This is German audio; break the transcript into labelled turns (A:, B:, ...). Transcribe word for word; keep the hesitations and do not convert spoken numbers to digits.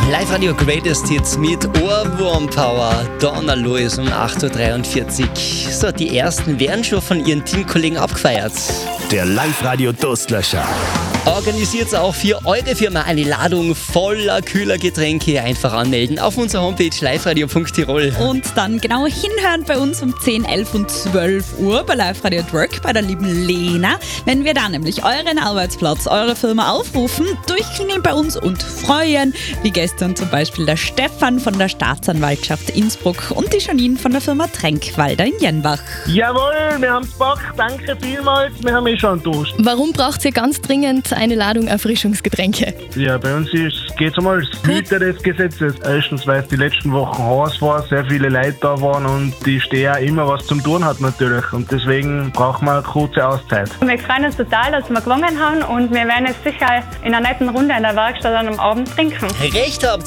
A: Live-Radio Greatest Hits mit Ohrwurm-Power. Donna Lewis um acht Uhr dreiundvierzig. So, die ersten werden schon von ihren Teamkollegen abgefeiert.
B: Der Live-Radio Durstlöscher.
A: Organisiert auch für eure Firma eine Ladung voller kühler Getränke. Einfach anmelden auf unserer Homepage liveradio punkt tirol.
C: Und dann genau hinhören bei uns um zehn, elf und zwölf Uhr bei Live-Radio at Work bei der lieben Lena. Wenn wir da nämlich euren Arbeitsplatz, eure Firma aufrufen, durchklingeln bei uns und freuen, wie gestern zum Beispiel der Stefan von der Staatsanwaltschaft Innsbruck und die Janine von der Firma Tränkwalder in Jenbach.
D: Jawohl, wir haben es gepackt, danke vielmals, wir haben eh schon einen Durst.
E: Warum braucht ihr ganz dringend eine Ladung Erfrischungsgetränke?
D: Ja, bei uns geht es um alles. Güter des Gesetzes. Erstens, weil es die letzten Wochen heiß war, sehr viele Leute da waren und die Steher immer was zum tun hat natürlich. Und deswegen brauchen wir eine kurze Auszeit.
F: Wir freuen uns total, dass wir gewonnen haben und wir werden jetzt sicher in einer netten Runde in der Werkstatt dann am Abend trinken.
A: Recht habt